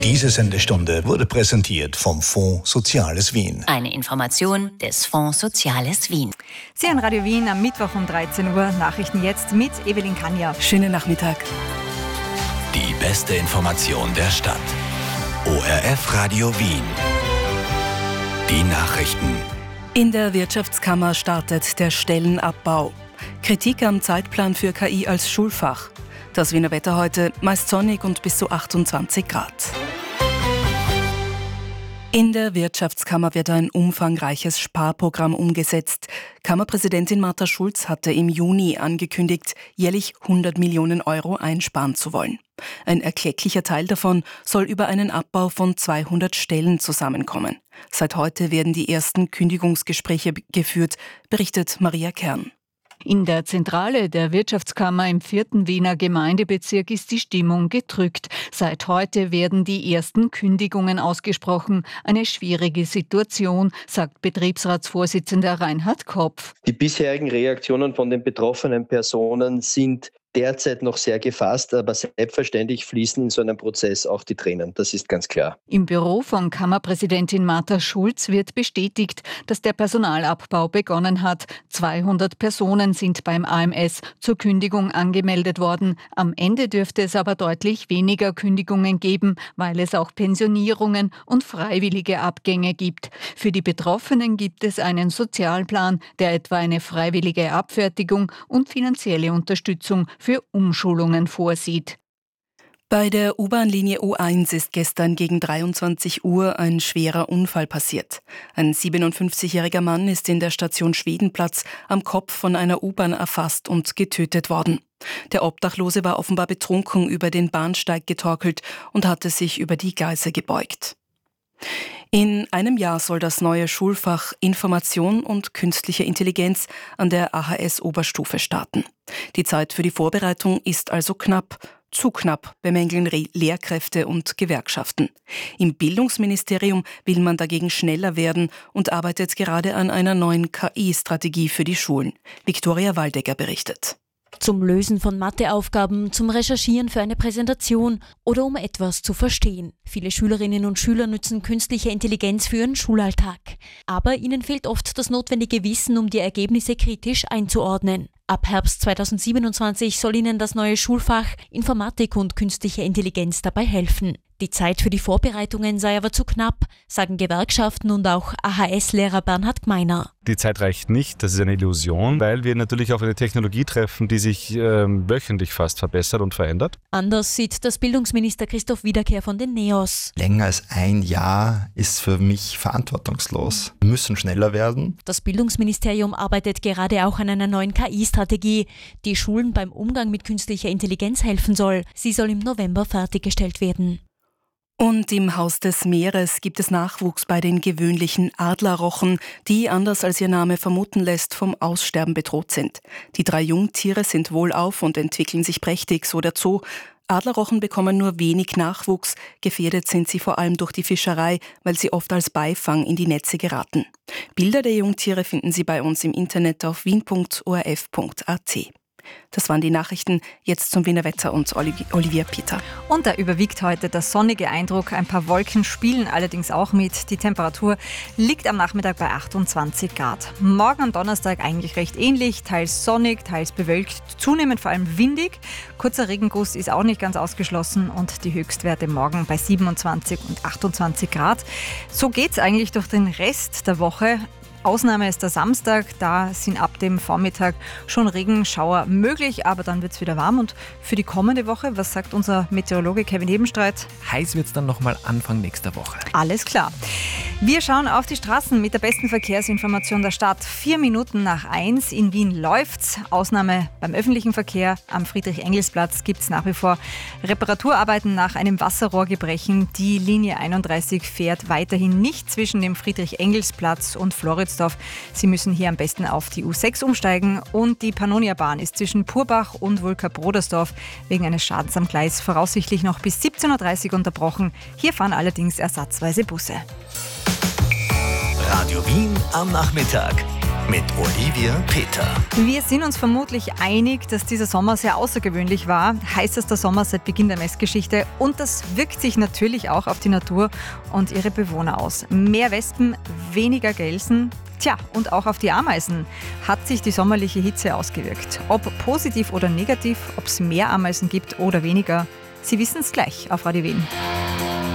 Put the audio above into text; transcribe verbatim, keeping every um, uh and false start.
Diese Sendestunde wurde präsentiert vom Fonds Soziales Wien. Eine Information des Fonds Soziales Wien. Sie hören Radio Wien am Mittwoch um dreizehn Uhr. Nachrichten jetzt mit Evelyn Kanja. Schönen Nachmittag. Die beste Information der Stadt. O R F Radio Wien. Die Nachrichten. In der Wirtschaftskammer startet der Stellenabbau. Kritik am Zeitplan für K I als Schulfach. Das Wiener Wetter heute meist sonnig und bis zu achtundzwanzig Grad. In der Wirtschaftskammer wird ein umfangreiches Sparprogramm umgesetzt. Kammerpräsidentin Martha Schulz hatte im Juni angekündigt, jährlich hundert Millionen Euro einsparen zu wollen. Ein erklecklicher Teil davon soll über einen Abbau von zweihundert Stellen zusammenkommen. Seit heute werden die ersten Kündigungsgespräche geführt, berichtet Maria Kern. In der Zentrale der Wirtschaftskammer im vierten Wiener Gemeindebezirk ist die Stimmung gedrückt. Seit heute werden die ersten Kündigungen ausgesprochen. Eine schwierige Situation, sagt Betriebsratsvorsitzender Reinhard Kopf. Die bisherigen Reaktionen von den betroffenen Personen sind derzeit noch sehr gefasst, aber selbstverständlich fließen in so einem Prozess auch die Tränen. Das ist ganz klar. Im Büro von Kammerpräsidentin Martha Schulz wird bestätigt, dass der Personalabbau begonnen hat. zweihundert Personen sind beim A M S zur Kündigung angemeldet worden. Am Ende dürfte es aber deutlich weniger Kündigungen geben, weil es auch Pensionierungen und freiwillige Abgänge gibt. Für die Betroffenen gibt es einen Sozialplan, der etwa eine freiwillige Abfertigung und finanzielle Unterstützung für Umschulungen vorsieht. Bei der U-Bahn-Linie U eins ist gestern gegen dreiundzwanzig Uhr ein schwerer Unfall passiert. Ein siebenundfünfzigjähriger Mann ist in der Station Schwedenplatz am Kopf von einer U-Bahn erfasst und getötet worden. Der Obdachlose war offenbar betrunken über den Bahnsteig getorkelt und hatte sich über die Gleise gebeugt. In einem Jahr soll das neue Schulfach Information und künstliche Intelligenz an der A H S-Oberstufe starten. Die Zeit für die Vorbereitung ist also knapp. Zu knapp, bemängeln Re- Lehrkräfte und Gewerkschaften. Im Bildungsministerium will man dagegen schneller werden und arbeitet gerade an einer neuen K I-Strategie für die Schulen. Viktoria Waldecker berichtet. Zum Lösen von Matheaufgaben, zum Recherchieren für eine Präsentation oder um etwas zu verstehen. Viele Schülerinnen und Schüler nutzen künstliche Intelligenz für ihren Schulalltag. Aber ihnen fehlt oft das notwendige Wissen, um die Ergebnisse kritisch einzuordnen. Ab Herbst zweitausendsiebenundzwanzig soll ihnen das neue Schulfach Informatik und künstliche Intelligenz dabei helfen. Die Zeit für die Vorbereitungen sei aber zu knapp, sagen Gewerkschaften und auch A H S-Lehrer Bernhard Gmeiner. Die Zeit reicht nicht, das ist eine Illusion, weil wir natürlich auf eine Technologie treffen, die sich ähm, wöchentlich fast verbessert und verändert. Anders sieht das Bildungsminister Christoph Wiederkehr von den NEOS. Länger als ein Jahr ist für mich verantwortungslos. Wir müssen schneller werden. Das Bildungsministerium arbeitet gerade auch an einer neuen K I-Strategie, die Schulen beim Umgang mit künstlicher Intelligenz helfen soll. Sie soll im November fertiggestellt werden. Und im Haus des Meeres gibt es Nachwuchs bei den gewöhnlichen Adlerrochen, die, anders als ihr Name vermuten lässt, vom Aussterben bedroht sind. Die drei Jungtiere sind wohlauf und entwickeln sich prächtig, so der Zoo. Adlerrochen bekommen nur wenig Nachwuchs, gefährdet sind sie vor allem durch die Fischerei, weil sie oft als Beifang in die Netze geraten. Bilder der Jungtiere finden Sie bei uns im Internet auf wien punkt o r f punkt a t. Das waren die Nachrichten. Jetzt zum Wiener Wetter und Olivia Peter. Und da überwiegt heute der sonnige Eindruck. Ein paar Wolken spielen allerdings auch mit. Die Temperatur liegt am Nachmittag bei achtundzwanzig Grad. Morgen am Donnerstag eigentlich recht ähnlich. Teils sonnig, teils bewölkt. Zunehmend vor allem windig. Kurzer Regenguss ist auch nicht ganz ausgeschlossen. Und die Höchstwerte morgen bei siebenundzwanzig und achtundzwanzig Grad. So geht's eigentlich durch den Rest der Woche. Ausnahme ist der Samstag, da sind ab dem Vormittag schon Regenschauer möglich, aber dann wird es wieder warm. Und für die kommende Woche, was sagt unser Meteorologe Kevin Hebenstreit? Heiß wird es dann nochmal Anfang nächster Woche. Alles klar. Wir schauen auf die Straßen mit der besten Verkehrsinformation der Stadt. Vier Minuten nach eins in Wien läuft's. Ausnahme beim öffentlichen Verkehr. Am Friedrich-Engels-Platz gibt es nach wie vor Reparaturarbeiten nach einem Wasserrohrgebrechen. Die Linie einunddreißig fährt weiterhin nicht zwischen dem Friedrich-Engels-Platz und Floridsdorf. Sie müssen hier am besten auf die U sechs umsteigen. Und die Pannonia-Bahn ist zwischen Purbach und Wulka-Brodersdorf wegen eines Schadens am Gleis voraussichtlich noch bis siebzehn Uhr dreißig unterbrochen. Hier fahren allerdings ersatzweise Busse. Radio Wien am Nachmittag mit Olivia Peter. Wir sind uns vermutlich einig, dass dieser Sommer sehr außergewöhnlich war. Heißester Sommer seit Beginn der Messgeschichte. Und das wirkt sich natürlich auch auf die Natur und ihre Bewohner aus. Mehr Wespen, weniger Gelsen. Tja, und auch auf die Ameisen hat sich die sommerliche Hitze ausgewirkt. Ob positiv oder negativ, ob es mehr Ameisen gibt oder weniger, Sie wissen es gleich auf Radio Wien.